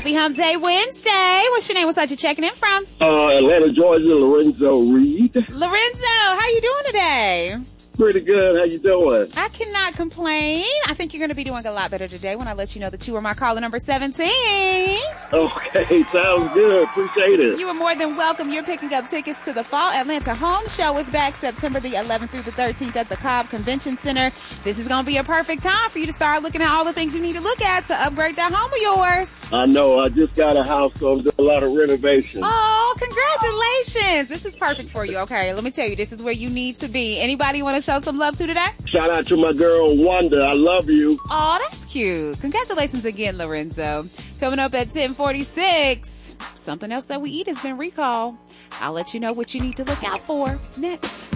Happy Hump Day Wednesday. What's your name? What's that you checking in from? Atlanta, Georgia, Lorenzo Reed. Lorenzo, how you doing today? Pretty good. How you doing? I cannot complain. I think you're going to be doing a lot better today when I let you know that you were my caller number 17. Okay, sounds good. Appreciate it. You are more than welcome. You're picking up tickets to the Fall Atlanta Home Show. Is back September the 11th through the 13th at the Cobb Convention Center. This is going to be a perfect time for you to start looking at all the things you need to look at to upgrade that home of yours. I know. I just got a house, so I'm doing a lot of renovation. Oh, congratulations. This is perfect for you. Okay, let me tell you, this is where you need to be. Anybody want to show some love to today? Shout out to my girl, Wanda. I love you. Oh, that's cute. Congratulations again, Lorenzo. Coming up at 10:46, something else that we eat has been recalled. I'll let you know what you need to look out for next.